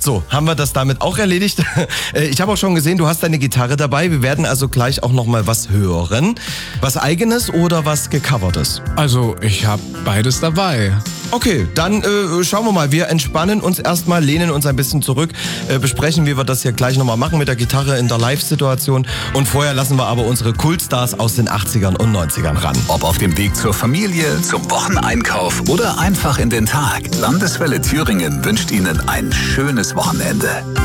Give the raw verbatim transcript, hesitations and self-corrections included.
So, haben wir das damit auch erledigt. Ich habe auch schon gesehen, du hast deine Gitarre dabei. Wir werden also gleich auch nochmal was hören. Was Eigenes oder was Gecovertes? Also, ich habe beides dabei. Okay, dann äh, schauen wir mal. Wir entspannen uns erstmal, lehnen uns ein bisschen zurück, äh, besprechen, wie wir das hier gleich nochmal machen mit der Gitarre in der Live-Situation. Und vorher lassen wir aber unsere Kultstars aus den achtzigern und neunzigern ran. Ob auf dem Weg zur Familie, zum Wocheneinkauf oder einfach in den Tag. Landeswelle Thüringen wünscht Ihnen ein schönes Wochenende.